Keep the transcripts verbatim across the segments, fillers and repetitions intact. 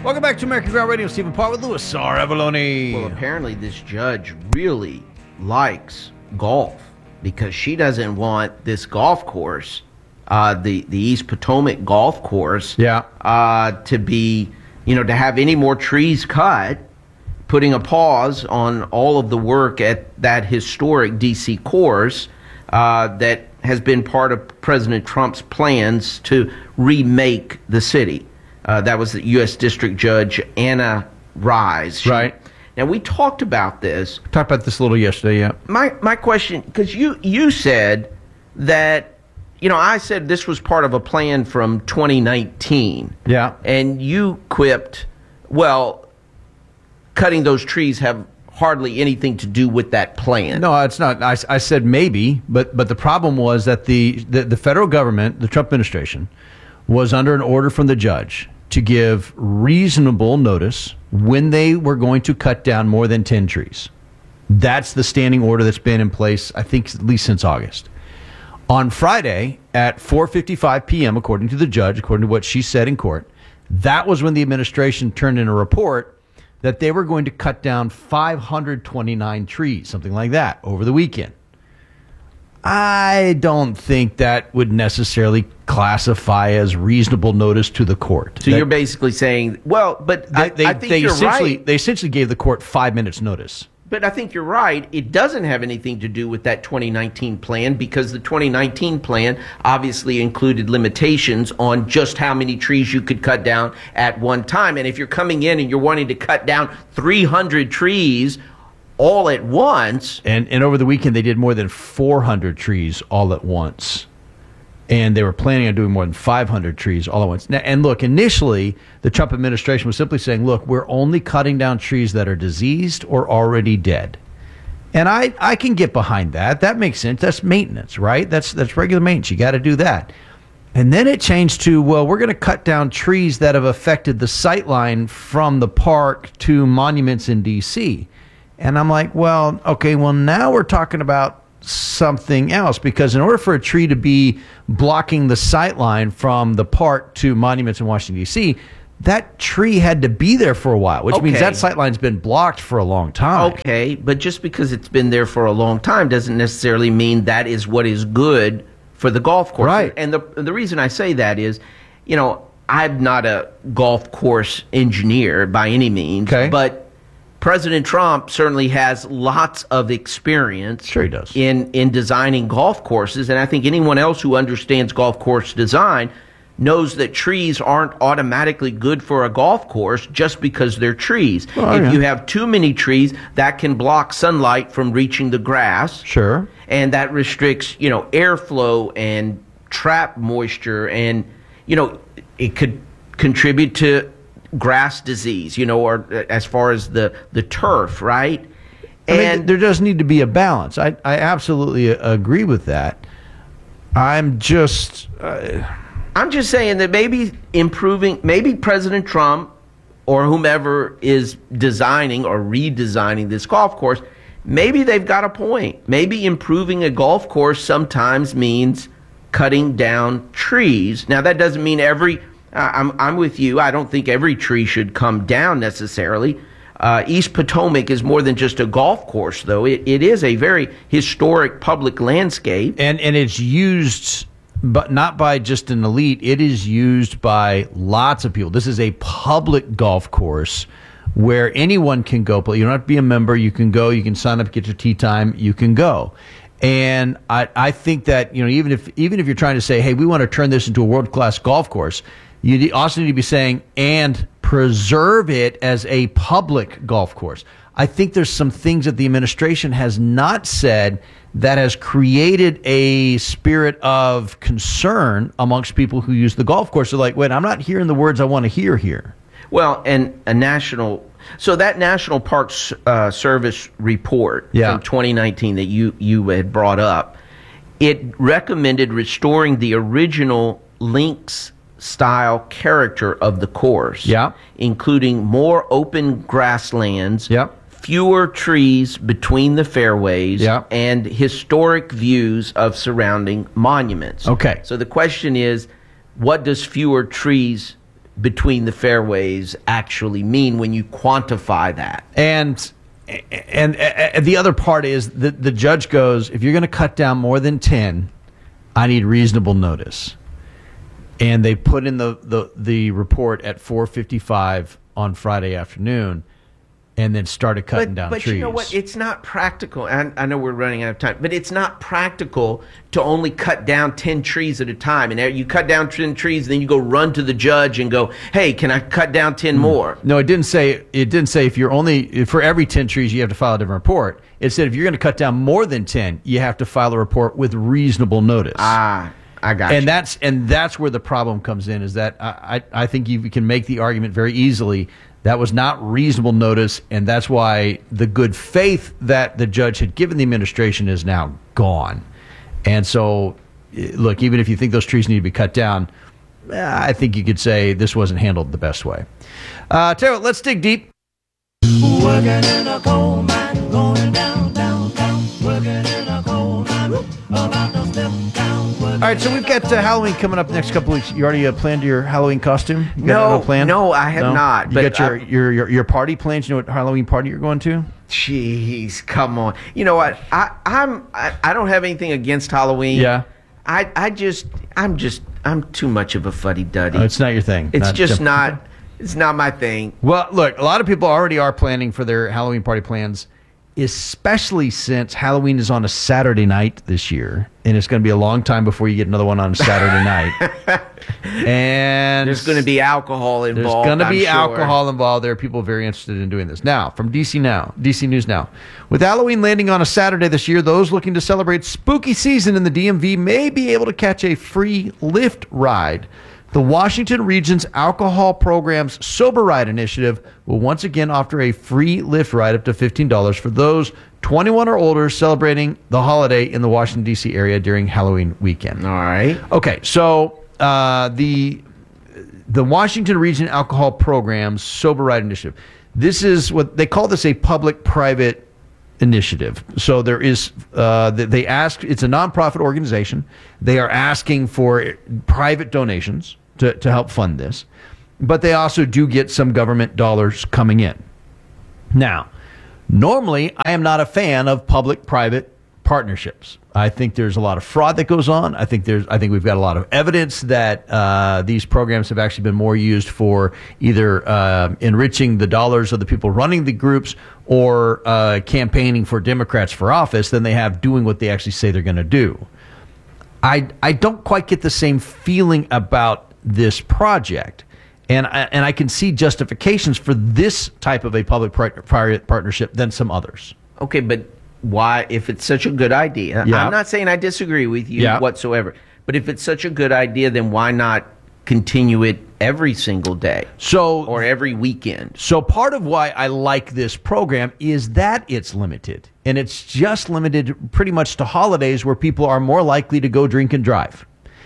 Welcome back to American Ground Radio. Stephen Parr with Louis R. Avalone. Well, apparently this judge really likes golf because she doesn't want this golf course, uh, the, the East Potomac golf course, yeah. uh, to be, you know, to have any more trees cut, putting a pause on all of the work at that historic D C course uh, that has been part of President Trump's plans to remake the city. Uh, that was the U S District Judge Anna Rise. She, right. Now, we talked about this. Talked about this a little yesterday, yeah. My my question, because you, you said that, you know, I said this was part of a plan from twenty nineteen. Yeah. And you quipped, well, cutting those trees have hardly anything to do with that plan. No, it's not. I, I said maybe, but but the problem was that the, the, the federal government, the Trump administration, was under an order from the judge to give reasonable notice when they were going to cut down more than ten trees. That's the standing order that's been in place, I think, at least since August. On Friday at four fifty-five p.m., according to the judge, according to what she said in court, that was when the administration turned in a report that they were going to cut down five hundred twenty-nine trees, something like that, over the weekend. I don't think that would necessarily classify as reasonable notice to the court. So that, you're basically saying, well, but they, I, they, I think they you're essentially, right. They essentially gave the court five minutes notice. But I think you're right. It doesn't have anything to do with that twenty nineteen plan because the twenty nineteen plan obviously included limitations on just how many trees you could cut down at one time. And if you're coming in and you're wanting to cut down three hundred trees all at once. And, and over the weekend, they did more than four hundred trees all at once. And they were planning on doing more than five hundred trees all at once. Now, and look, initially, the Trump administration was simply saying, look, we're only cutting down trees that are diseased or already dead. And I, I can get behind that. That makes sense. That's maintenance, right? That's, that's regular maintenance. You got to do that. And then it changed to, well, we're going to cut down trees that have affected the sightline from the park to monuments in D C. And I'm like, well, okay, well, now we're talking about something else, because in order for a tree to be blocking the sightline from the park to monuments in Washington, D C, that tree had to be there for a while, which okay. means that sightline's been blocked for a long time. Okay, but just because it's been there for a long time doesn't necessarily mean that is what is good for the golf course. Right. And the the reason I say that is, you know, I'm not a golf course engineer by any means, okay. but President Trump certainly has lots of experience sure he does. in, in designing golf courses, and I think anyone else who understands golf course design knows that trees aren't automatically good for a golf course just because they're trees. Oh, if yeah. you have too many trees, that can block sunlight from reaching the grass. Sure. And that restricts, you know, airflow and trap moisture, and, you know, it could contribute to grass disease, you know, or as far as the, the turf, right? I And mean, there does need to be a balance. I, I absolutely agree with that. I'm just... Uh, I'm just saying that maybe improving, maybe President Trump or whomever is designing or redesigning this golf course, maybe they've got a point. Maybe improving a golf course sometimes means cutting down trees. Now, that doesn't mean every... Uh, I'm, I'm with you. I don't think every tree should come down necessarily. Uh, East Potomac is more than just a golf course, though. It, it is a very historic public landscape. And, and it's used... but not by just an elite. It is used by lots of people. This is a public golf course where anyone can go play. You don't have to be a member. You can go. You can sign up, get your tee time. You can go. And I, I think that, you know, even if even if you're trying to say, hey, we want to turn this into a world-class golf course, you also need to be saying, and preserve it as a public golf course. I think there's some things that the administration has not said that has created a spirit of concern amongst people who use the golf course. They're like, wait, I'm not hearing the words I want to hear here. Well, and a national, so that National Parks uh, Service report yeah. from twenty nineteen that you, you had brought up, it recommended restoring the original links style character of the course, yeah. including more open grasslands, yeah. fewer trees between the fairways, yeah. and historic views of surrounding monuments. Okay. So the question is, what does fewer trees between the fairways actually mean when you quantify that? And and, and the other part is that the judge goes, if you're going to cut down more than ten, I need reasonable notice. And they put in the, the, the report at four fifty-five on Friday afternoon, and then started cutting but, down but trees. But you know what? It's not practical. I, I know we're running out of time, but it's not practical to only cut down ten trees at a time. And you cut down ten trees, then you go run to the judge and go, hey, can I cut down ten more? No, it didn't say, it didn't say if you're only, if for every ten trees, you have to file a different report. It said if you're going to cut down more than ten, you have to file a report with reasonable notice. Ah, I got and you. that's and that's where the problem comes in, is that I, I, I think you can make the argument very easily that was not reasonable notice, and that's why the good faith that the judge had given the administration is now gone. And so, look, even if you think those trees need to be cut down, I think you could say this wasn't handled the best way. Uh, tell you what, let's dig deep. Working in a coal mine, going down, down, down. Working in a coal mine, about to step down. All right, so we've got uh, Halloween coming up next couple weeks. You already uh, planned your Halloween costume? You got No, it all planned? no, I have not, You but got your, I- your, your, your party plans? You know what Halloween party you're going to? Jeez, come on. You know what? I, I'm I, I don't have anything against Halloween. Yeah. I, I just I'm just I'm too much of a fuddy-duddy. Oh, it's not your thing. It's Not- just not it's not my thing. Well, look, a lot of people already are planning for their Halloween party plans, especially since Halloween is on a Saturday night this year, and it's going to be a long time before you get another one on a Saturday night. And There's going to be alcohol there's involved. going to be I'm sure. alcohol involved. There are people very interested in doing this. Now, from D C Now, D C News Now. With Halloween landing on a Saturday this year, those looking to celebrate spooky season in the D M V may be able to catch a free Lyft ride. The Washington Region's alcohol program's Sober Ride initiative will once again offer a free Lyft ride up to fifteen dollars for those twenty-one or older celebrating the holiday in the Washington, D C area during Halloween weekend. All right. Okay, so uh, the the Washington Region Alcohol Program's Sober Ride Initiative. This is what they call this a public-private initiative. So there is, uh, they ask, it's a nonprofit organization. They are asking for private donations to, to help fund this, but they also do get some government dollars coming in. Now, normally, I am not a fan of public-private partnerships. I think there's a lot of fraud that goes on. I think there's. I think we've got a lot of evidence that uh, these programs have actually been more used for either uh, enriching the dollars of the people running the groups or uh, campaigning for Democrats for office than they have doing what they actually say they're going to do. I I don't quite get the same feeling about this project. And I, and I can see justifications for this type of a public-private partnership than some others. Okay, but why, if it's such a good idea, Yeah. I'm not saying I disagree with you Yeah. whatsoever, but if it's such a good idea, then why not continue it every single day So, or every weekend? so part of why I like this program is that it's limited. And it's just limited pretty much to holidays where people are more likely to go drink and drive.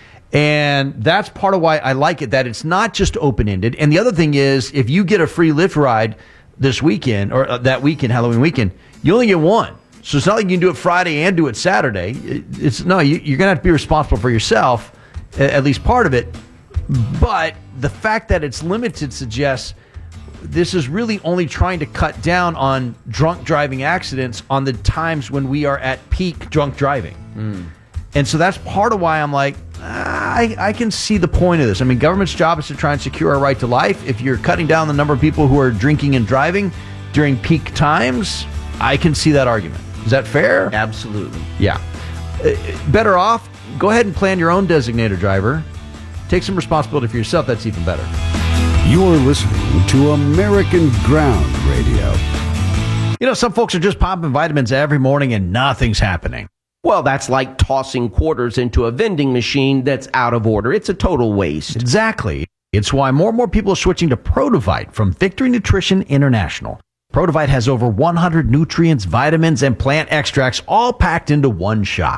And that's part of why I like it, that it's not just open-ended. And the other thing is, if you get a free Lyft ride this weekend, or uh, that weekend, Halloween weekend, you only get one. So it's not like you can do it Friday and do it Saturday. It- It's no, you, you're going to have to be responsible for yourself, a- at least part of it. But the fact that it's limited suggests this is really only trying to cut down on drunk driving accidents on the times when we are at peak drunk driving. And so that's part of why I'm like, ah, I, I can see the point of this. I mean, government's job is to try and secure our right to life. If you're cutting down the number of people who are drinking and driving during peak times, I can see that argument. Is that fair? Absolutely. Yeah. Uh, better off, go ahead and plan your own designated driver. Take some responsibility for yourself. That's even better. You're listening to American Ground Radio. You know, some folks are just popping vitamins every morning and nothing's happening. Well, that's like tossing quarters into a vending machine that's out of order. It's a total waste. Exactly. It's why more and more people are switching to Protivite from Victory Nutrition International. Protivite has over one hundred nutrients, vitamins, and plant extracts all packed into one shot.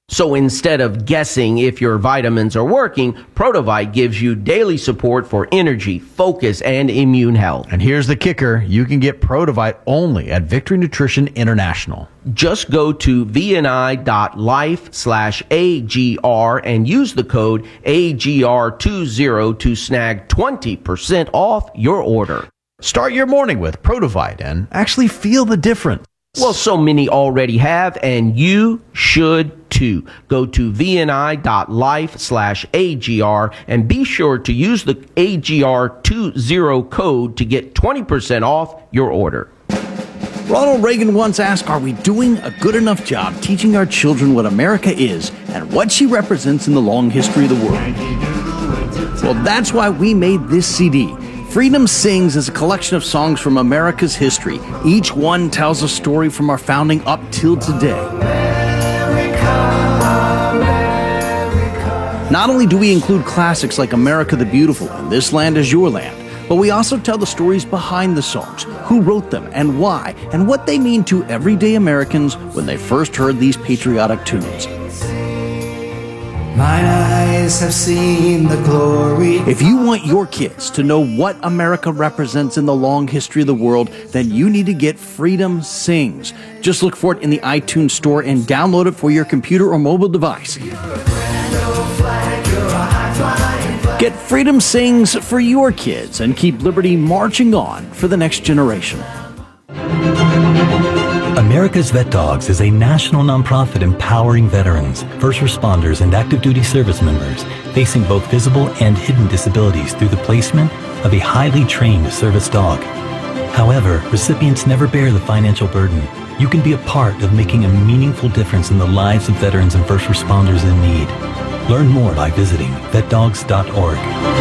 So instead of guessing if your vitamins are working, Protovite gives you daily support for energy, focus, and immune health. And here's the kicker. You can get Protovite only at Victory Nutrition International. Just go to vni.life slash AGR and use the code A G R twenty to snag twenty percent off your order. Start your morning with Protovite and actually feel the difference. Well, so many already have, and you should too. Go to vni.life slash AGR and be sure to use the A G R twenty code to get twenty percent off your order. Ronald Reagan once asked, are we doing a good enough job teaching our children what America is and what she represents in the long history of the world? Well, that's why we made this C D. Freedom Sings is a collection of songs from America's history. Each one tells a story from our founding up till today. Not only do we include classics like America the Beautiful and This Land Is Your Land, but we also tell the stories behind the songs, who wrote them and why, and what they mean to everyday Americans when they first heard these patriotic tunes. Mine eyes have seen the glory. If you want your kids to know what America represents in the long history of the world, then you need to get Freedom Sings. Just look for it in the iTunes store and download it for your computer or mobile device. Get Freedom Sings for your kids and keep liberty marching on for the next generation. America's Vet Dogs is a national nonprofit empowering veterans, first responders, and active duty service members facing both visible and hidden disabilities through the placement of a highly trained service dog. However, recipients never bear the financial burden. You can be a part of making a meaningful difference in the lives of veterans and first responders in need. Learn more by visiting vet dogs dot org.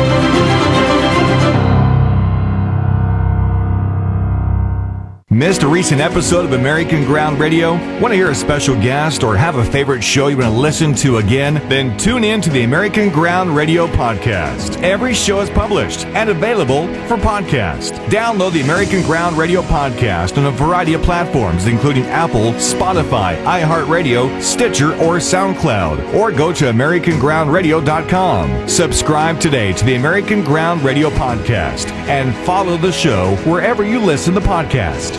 Missed a recent episode of American Ground Radio? Want to hear a special guest or have a favorite show you want to listen to again? Then tune in to the American Ground Radio podcast. Every show is published and available for podcast. Download the American Ground Radio podcast on a variety of platforms, including Apple, Spotify, iHeartRadio, Stitcher, or SoundCloud. Or go to american ground radio dot com. Subscribe today to the American Ground Radio podcast and follow the show wherever you listen to podcasts.